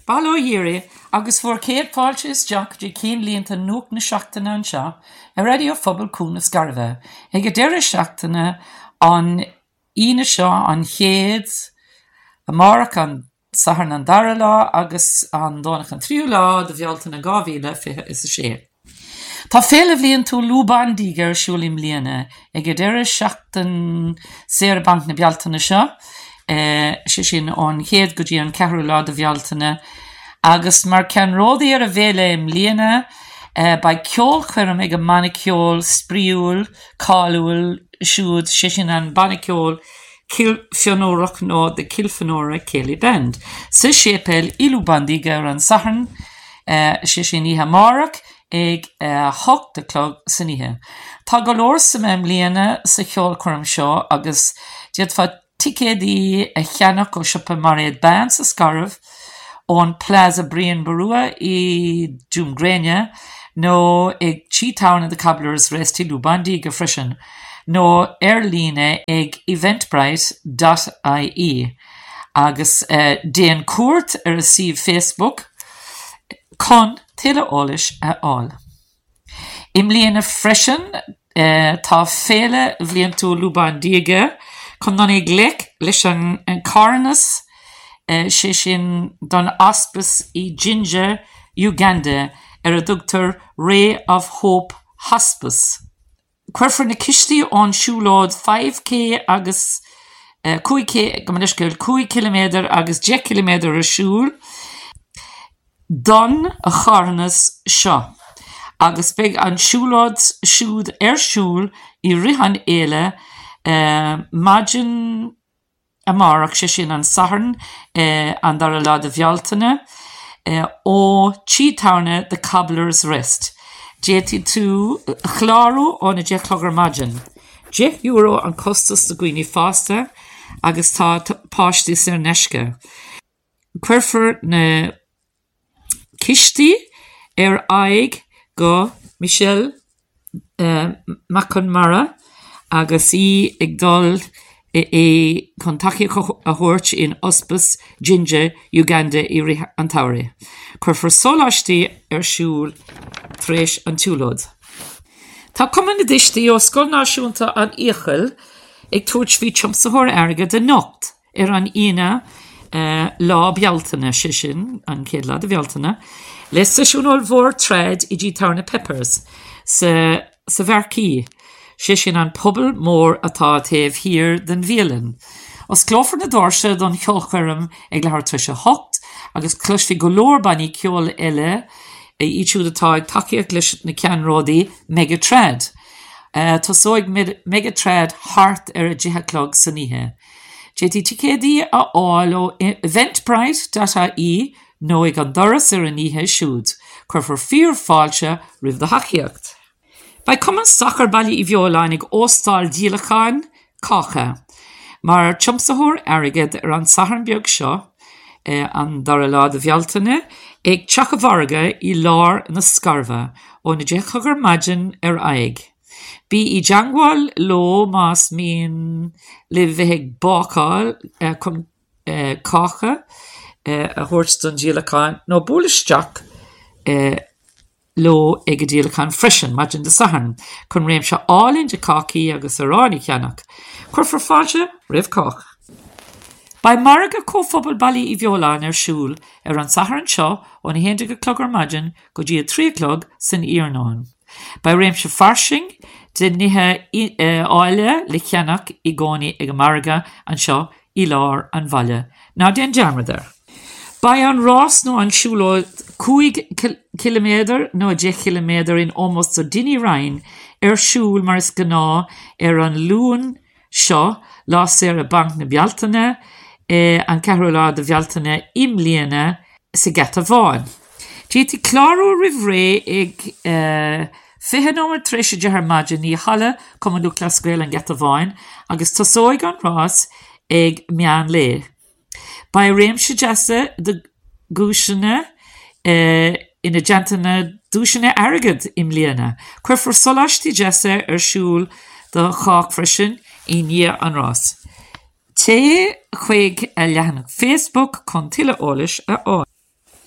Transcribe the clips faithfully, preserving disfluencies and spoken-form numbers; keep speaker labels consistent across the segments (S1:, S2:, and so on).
S1: Balo Yiri, agus for Kate Falchis Jack, J. Keen Leanta Nook na Shachtana and Sha, a radio fubble coon of Scarva, a Gadera Shachtana on Ina Shaw on Heads, a Mark on Saharn and Darala, agus on Donachan Triula, the Vialtana Gavila is a share. Tá féle bblion tú lúban dígar siúlim líana ag deireadh seachtain séar banc na bealtaine seo sé sin ón chéad go dtí an ceathrú lá de bhealtaine agus mar cean ródaí ar a bhéile im líana ba ceol chuirm ag a maniceol spríúil cáúil siúd sé sin an baniceol fionórach nó de cilfanóra céili bend. Sa sépel ilúban dígar an saharn sé sin ihe marach ag uh, hocht de clog sanithe. Tá go leor sa mem líana sa cheol chum seo agus diad fa ticédí a cheannach ó siopa mariad ban sa scarf ón Plaza Brian Barua i Doomgréine nó ag Cheetown de Cabblers Rest i Lubandi go frisin nó airlíne ag eventbrite dot I E agus uh, déan cuairt ar a sih Facebook con Tile ólis a all. Im líana freisin uh, tá féle bblion tú lúban díige chun don ag glic leis an, an carnas uh, sé sin don Hospice i Ginger, Uganda ar a dúgtar Ray of Hope Hospice. Cuirfar na cistí ón siúlód five K agus uh, two K go manisceil two kilometer agus ten kilometer a siúl don a charnas seo. Agus beg an siúlód siúd ar siúl i rihan éile uh, Majin Amarach sé sin an saharn uh, an dar a lá de bhealtaine uh, ó Cheetown de Cabblers Rest. Déti tú chláru ó na dé clogar Majin. ten euro an costas de gwini fásta agus tá páistí ar neisce. Cuirfar na Kishti er aig go Michelle uh, McConmara agus I ag dul e, e contacti a hort in Hospice Ginger, Uganda I ri an tauri. Cuirfar solashti er siúl tréis an túlód. Tá cuman na distí ó Scoil Náisiúnta an Íochail ag tuairt bhí tiomsahór airge de nocht ar an ina Uh, lá bealtaine sé sin an céad lá de bhealtaine leis sisiúnol mhór tread I dtí Tarna Peppers sa, sa bharcí sé sin an pobl mór atá taobh hir den bhéalan. Os clófar na dárse don cheolchuirm ag lethar tuise hocht agus cluisfi go leor baní ceol eile I siúd atá ag takeíocht leis na ceanródaí Megatread. Uh, tá sóig Megatread hart ar a dtithe sa nithe. J T T K D a all o eventbrite dot I E nó ag an doras ar an ihe siúd, chuirfar fíor fáilte rih de hachiacht. Ba cuman soccer bailí I bheoláin ag óstáil díolacháin cacha, mar tiomsahór airgid ar an saharn beag seo eh, an dar a lá de bhealtaine ag teachmharga I lár na scarva ó na déchagur Majin ar aig. Bí I jangwal lo mas mín le bheith bácáil uh, cum uh, cacha uh, a hort don díolacháin nó búlisteach uh, lo ag a díolacháin freisin Majin de saharn chun réim se álinn de cací agus aráni cheannach. Cuirfar fáilte rih cach. Ba marga cóphobal bailí I bheoláin ar siúl ar an saharn seo ó na hénta go clogar Majin go dtí a trí clog san Iarnáin. Ba réim se farsing de nithe áile le cheannach I gcónaí ag marga an seo I lár an bhaile. Ná den dearmadar. Ba an rás nó an siúlóid two kilometer nó ten kilometer in almost so dini rain ar siúl mar is gná ar an lún seo lá séar a banc na bealtaine eh, an ceathrú lá de bhealtaine imlíana sa gata bháin. Déti clárú rih ré ag uh, fiche nóir tréise dethar Majin í hala cum dú clascuil an gata bháin agus tosóig an rás ag meán lé. Ba réim se deasa de gúisina uh, ina gentana dúisina airgid im líana. Cuirfar solastí deasa ar siúl de chách freisin I ní an rás. Té chuig a lehanach Facebook chun tile ólis a á.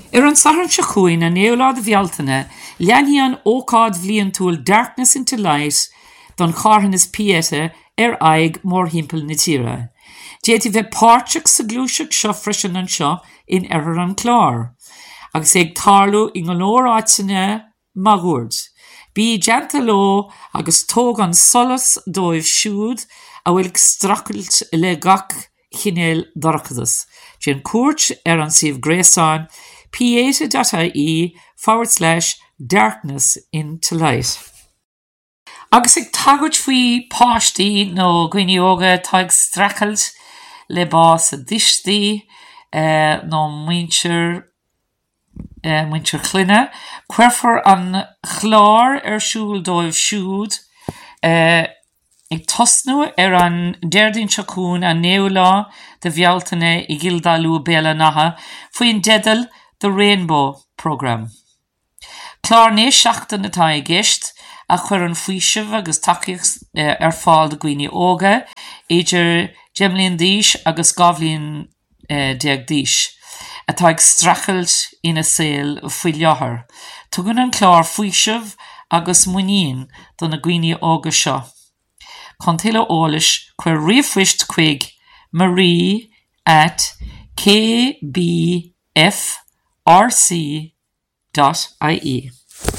S1: Ar an saharan se chuain a néolád bhealtaine, leanhí an ócád bhliain túil Darkness into Light don charhan is pieta ar aig mór himpel na tíre. Déti bheith páirteach sa glúiseach seo freisin an seo in ar an chlár. Agus ag tarlú i ngolór áitine magúrd. Bí deanta ló agus tóg an solas dóibh siúd a bhfuil stracailt le gach chinéal dorchadas. Dén cuairt ar an siomh gréasáin pieta.ie forward slash darkness into light. Agus ag tagad faoi páistí nó gcuine óga tá ag stracailt le bás a distí uh, nó muintir uh, muintir cluine, cuirfar an chlár ar siúl dóibh siúd uh, ag tosnú ar an deirdín seacún a néolá de bhealtaine i gildalú béla natha faoin dedal the Rainbow Programme. Clár né seachtain atá i gceist a chuir an faoisimh agus takeíoch uh, ar fáil de gcuine óga, idir deimlíon díos agus gabhlíon uh, déag díos. Atá ag strachailt ina saoil faoi leathair. Tugann an clár faoisimh agus muíon don na gcuine óga seo. Contaile ólis chuir riomhhuist chuig Marie at k b f r c dot i e.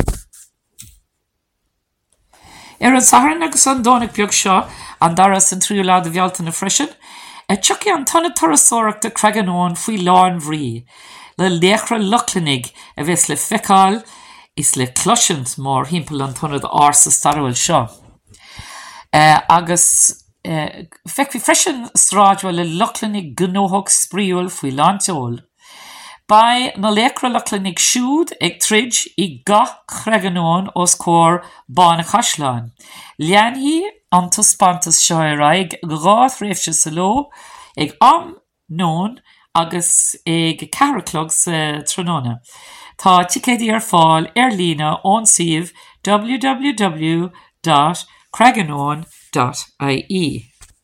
S1: Ar an saharan agus an dónach beag seo an dara san tríolád a bhealtaine freisin, a tuci an tanna tarasóireach de creaganón faoi lán bhrí, le léachra lochlanig a bheits le feicáil is le cloisiant mór himpel an tannad ár sa starhfuil seo. Uh, agus uh, feic fi freisin sráidhfuil le lochlanig gnóthach spríúil faoi lánteol. By na léachra lochlanig siúd ag trid i gach creaganón os cór bána chaisleáin. Leanhí an tuspantas seo ar aig gráth réifse sa ló ag am nón agus ag caraclog sa tróna. Tá ticéidí ar fáil ar lína ón siomh w w w dot creaganon dot i e.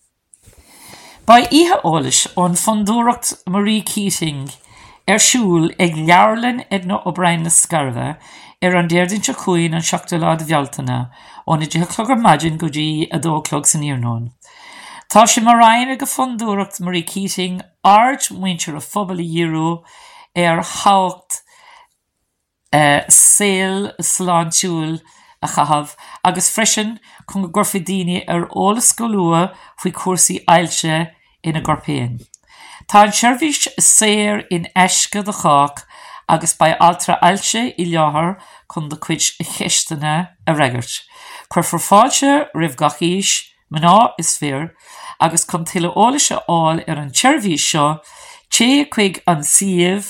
S1: Ba ihe ólis ón fondúracht Marie Keating ar siúl ag leabharlann Edna O'Brien na Scarva ar an deirdín se chuain an seachtalád bhealtaine ón i dtí clog ar maidin go dtí a dó clog san iarnón. Tá sé mar raim ag a fondúracht Marie Keating ard muintir a phobal i dhíreú ar hácht uh, saoil sláintiúil a chahabh agus freisin chun go gcorfaí daoine ar ólas go lua faoi cuasaí ailse ina gcorpéin. Tá an seirbhís saor in eisce do chách agus ba altra ailse i leathair chun do cuid cheisteanna a reigert. Chuir forfáilte ribh gach íos, mná is fear, agus chun tuile ólise áil ar an seirbhís seo, té chuig an siomh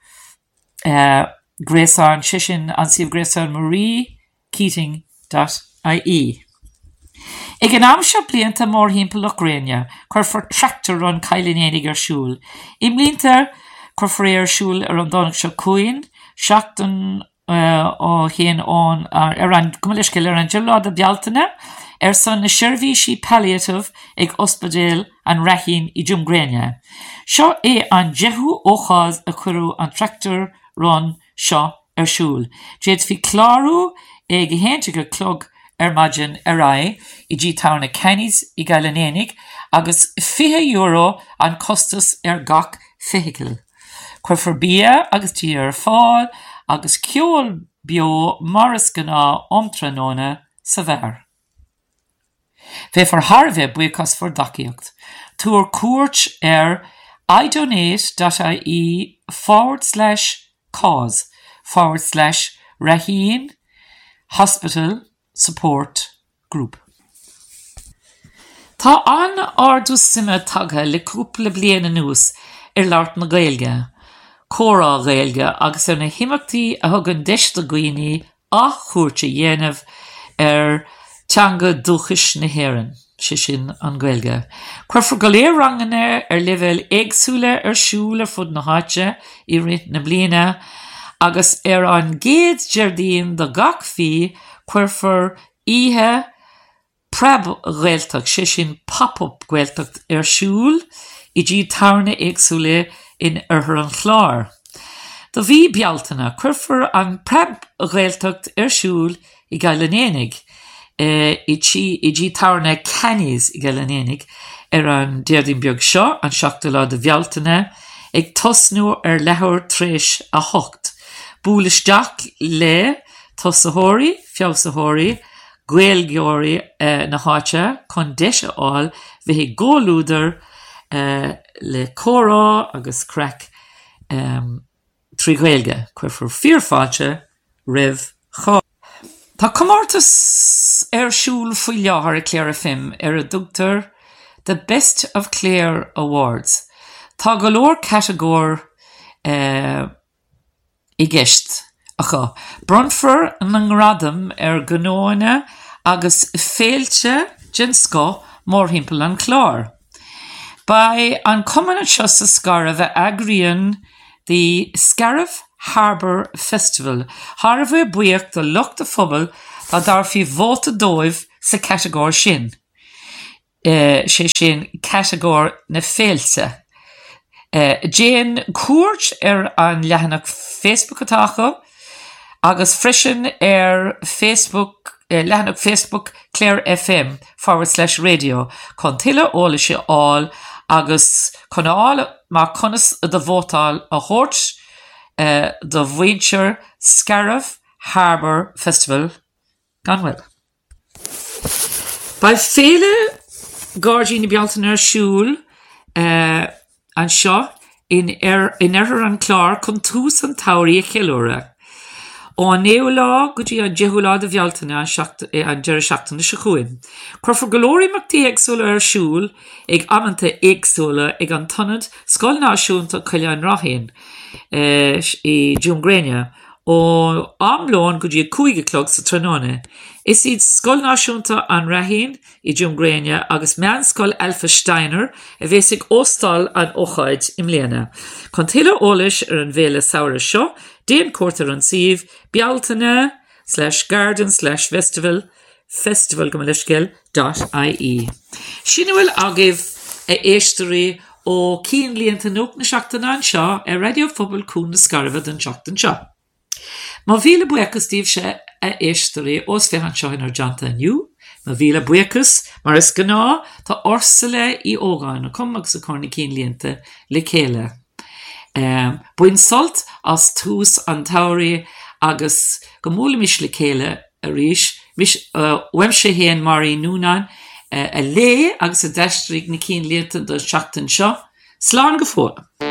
S1: uh, gréasáin sisin an siomh gréasáin Marie Keating dot i e. Ag an am seo blianta mór himpel Ochréine, chuir for tractor an caiilinénig ar siúl. I mlínta chuir for ar siúl ar an dónach seo cuain, seachtain uh, ó chéan ón ar an gomaliscil ar an gelád a bealtaine, ar san na seirbhísí palliative ag ospedéal an rathín i Dúmgréine. Seo é an jehu óchád a chuirú an tractor run seo ar siúl. Déad fi clárú ag héinte go clog ar maidin ar ai i dtí tána Kenny's i Galanénig agus fiche euro an costas ar gach vehicle. Chuir for bia agus tí ar fáil agus ceol bio maras gná omtranóna sa bhear. Bheith for Harvey buchas for daciacht. Túr cuairt ar idonate.ie forward slash cause forward slash Raheen Hospital Support Group. Tá an ardú sime tagtha le cúpla bliana nús ar leart na Gaeilge, córá Gaeilge agus ar na himachtaí a thugann deiste guaoine a chuairte dhéanamh ar teanga dúchais na hÉireann, si sin an Gaeilge. Chuir for go léir ranganna ar leibhéil éagsúla ar siúl ar fud na háite i rith na bliana agus ar an géad deardín do gach fí chuir for ihe preb ghaeltach, sé sin pop-up ghaeltach ar siúl i dtí tarna éagsúla in arthar an chláir. Do bhí bealtainna cuirfear an preb ghaeltacht ar siúl i gailenénig uh, i dtí tarna Kenny's i gailenénig ar an déardín beag seo an seachta lá de bhealtainna ag tosnú ar lethúir tréis a hocht. Búlaisteach le tosaitheoirí, feabhsaitheoirí, gaelgeoirí uh, na háite chun deise áil bhí ggólúdar uh, le córá agus crack um, trí gaelge cuirfear fíorfáilte ribh chá. Tá comórtas ar siúl faoi leathair i Clare F M ar a dtugtar The Best of Clare Awards. Tá go leor categóir uh, i gceist acha. Bronfar na ngradam ar gnóine agus féilte gin sco mór himpeall an chlár. By an cumann seo sa Scariff a agrion the Scariff Harbour Festival. Harv é buíocht do lucht a phobal tá dar fi vóta dóibh sa categóir sin. Uh, sé sin categóir na féilte. Uh, Jane cuairt ar an leathanach Facebook atácha agus freisin ar Facebook uh, leathanach Facebook Clare F M forward slash radio chun tuile óla sé áil agus chun áil má conas do bhótáil a thuirt uh, do bhaintear Scariff Harbour Festival gan bhfuil. Ba féile gáirdaoine bealtainna ar siúl uh, an seo in er in er an chlár chun tús an tairí a cheilúra. Ó néú lá go dtí an deithú lá de bhealtainna an deire seachtainna sa chuin. Cuirfear go leoríochtaí éagsúla ar siúl ag amananta éagsúla ag an tonad Scoil Náisiúnta Coileáin Rathain uh, i Dúmgréine ó amlón go dtí cúige clog sa Tráthnóna. Is iad Scoil Náisiúnta an Rathain i Dúmgréine agus meán Scoil Alpha Steiner a bheits ag óstáil an óchaid im léana. Chun tuile ólais ar an bhéle saoire seo, déan cuairt an siomh bealtainna slash garden slash festival festival go leisceil dot I E. Sin bhfuil agah a éistearí ó cín líonta nóg na seachtainna an seo ar Radio Phobal cún na Scariff den seachtain seo. Má bhíle buchas tíobh sé a éistearí os fehan seo ar deanta aniu, má bhíle buchas mar is gná tá orsala í ógáin a cum agus a corna cín líonta le chéile. Um, Buin solt as tús an tairí agus go móla mis le chéile a ríis, mis uh, weim sé héan marí núnain uh, a lé agus a deistríigh na cín líonta do seachtain seo, slán go fóla.